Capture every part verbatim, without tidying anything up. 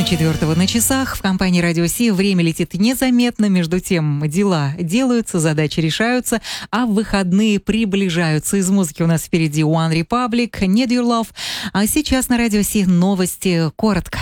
четвертого на часах. В компании «Радио Си» время летит незаметно. Между тем, дела делаются, задачи решаются, а выходные приближаются. Из музыки у нас впереди One Republic, Need Your Love. А сейчас на «Радио Си» новости коротко.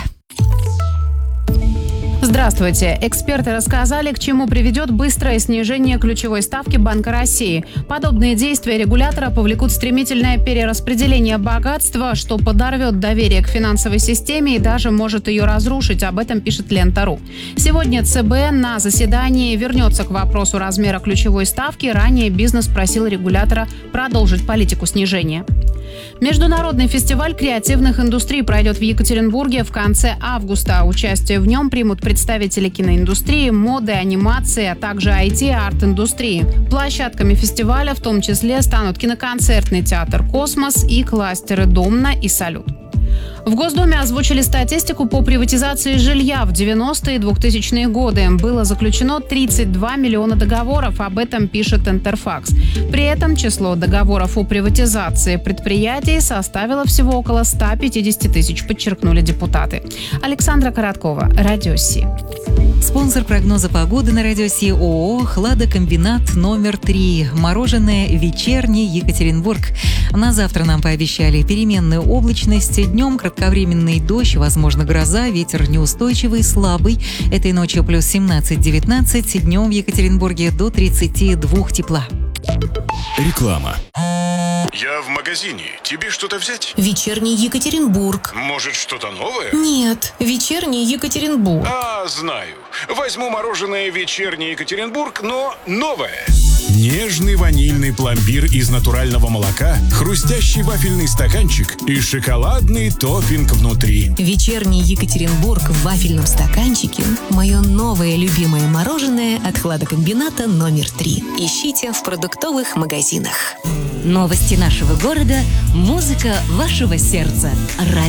Здравствуйте. Эксперты рассказали, к чему приведет быстрое снижение ключевой ставки Банка России. Подобные действия регулятора повлекут стремительное перераспределение богатства, что подорвет доверие к финансовой системе и даже может ее разрушить. Об этом пишет Лента.ру. Сегодня ЦБ на заседании вернется к вопросу размера ключевой ставки. Ранее бизнес просил регулятора продолжить политику снижения. Международный фестиваль креативных индустрий пройдет в Екатеринбурге в конце августа. Участие в нем примут представители киноиндустрии, моды, анимации, а также ай ти и арт-индустрии. Площадками фестиваля в том числе станут киноконцертный театр «Космос» и кластеры «Домна» и «Салют». В Госдуме озвучили статистику по приватизации жилья в девяностые и двухтысячные годы. Было заключено тридцать два миллиона договоров, об этом пишет Интерфакс. При этом число договоров о приватизации предприятий составило всего около ста пятидесяти тысяч, подчеркнули депутаты. Александра Короткова, Радио Си. Спонсор прогноза погоды на «Радио Си» ООО «Хладокомбинат номер три». Мороженое «Вечерний Екатеринбург». На завтра нам пообещали переменную облачность. Днем кратковременный дождь, возможно гроза, ветер неустойчивый, слабый. Этой ночью плюс семнадцать-девятнадцать, днем в Екатеринбурге до тридцати двух тепла. Реклама. Я в магазине. Тебе что-то взять? Вечерний Екатеринбург. Может, что-то новое? Нет, вечерний Екатеринбург. А, знаю. Возьму мороженое «Вечерний Екатеринбург», но новое. Нежный ванильный пломбир из натурального молока, хрустящий вафельный стаканчик и шоколадный топпинг внутри. Вечерний Екатеринбург в вафельном стаканчике – мое новое любимое мороженое от хладокомбината номер три. Ищите в продуктовых магазинах. Новости нашего города, музыка вашего сердца.